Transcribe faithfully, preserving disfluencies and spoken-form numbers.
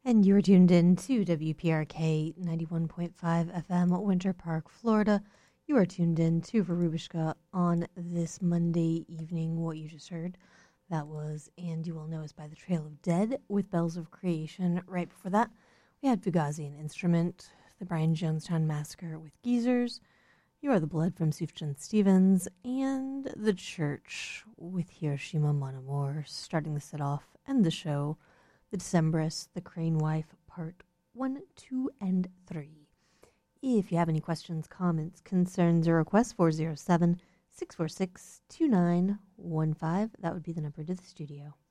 And you're tuned in to W P R K ninety-one point five F M, Winter Park, Florida. You are tuned in to Verubushka on this Monday evening. What you just heard, that was And You Will Know Us by the Trail of Dead with Bells of Creation. Right before that, we had Fugazi, an instrument, the Brian Jonestown Massacre with Geezers, You Are the Blood from Sufjan Stevens, and The Church with Hiroshima Mon Amour, starting the set off and the show. The Decemberists, The Crane Wife, Part one, two, and three. If you have any questions, comments, concerns, or requests, four oh seven, six four six, two nine one five. That would be the number to the studio.